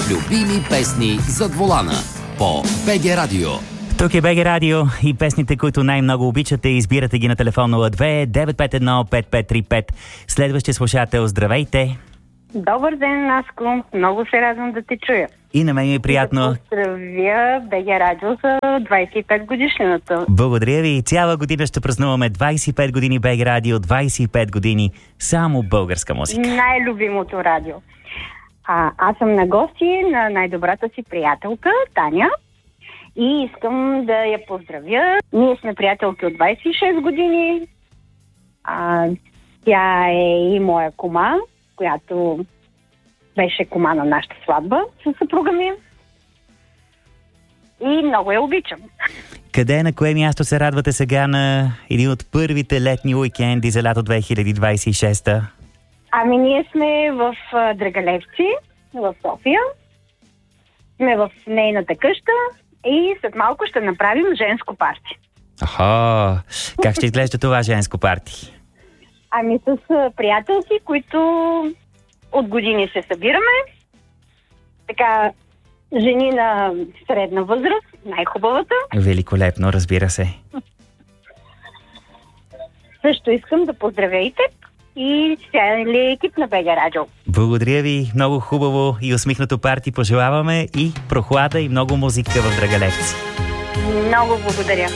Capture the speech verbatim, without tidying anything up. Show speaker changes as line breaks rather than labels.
Любими песни зад волана по БГ Радио.
Тук е БГ Радио и песните, които най-много обичате, избирате ги на телефон нула две девет пет едно пет пет три пет. Следващия слушател, здравейте!
Добър ден, Наско. Много се радвам да те чуя.
И на мен ми е приятно.
Да поздравя БГ Радио за двайсет и пет годишнината.
Благодаря ви. Цяла година ще празнуваме двайсет и пет години БГ Радио, двайсет и пет години само българска музика.
Най-любимото радио. А, аз съм на гости на най-добрата си приятелка, Таня. И искам да я поздравя. Ние сме приятелки от двайсет и шест години. А, тя е и моя кума, която беше кума на нашата сватба със съпруга ми. И много я обичам.
Къде, на кое място се радвате сега на един от първите летни уикенди за лято две хиляди двайсет и шеста?
Ами ние сме в Драгалевци, в София. Сме в нейната къща и след малко ще направим женско парти.
Аха, как ще изглежда това женско парти?
Ами с приятелки, които от години се събираме. Така, жени на средна възраст, най-хубавата.
Великолепно, разбира се.
Също искам да поздравя и теб и цялия екип на БГ Радио.
Благодаря ви, много хубаво и усмихнато парти пожелаваме и прохлада и много музика в Драгалевци.
Много благодаря.